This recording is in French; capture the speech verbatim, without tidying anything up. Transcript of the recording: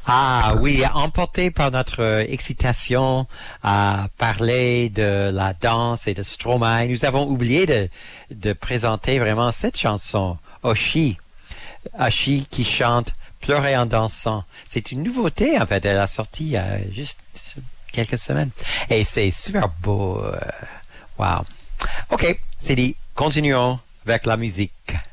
Ah oui, emporté par notre euh, excitation à parler de la danse et de Stromae, nous avons oublié de, de présenter vraiment cette chanson, Oshi. Oshi qui chante Pleurer en dansant. C'est une nouveauté en fait, elle a sorti il y a juste quelques semaines. Et c'est super beau. euh, Wow. Ok, c'est dit, continuons avec la musique.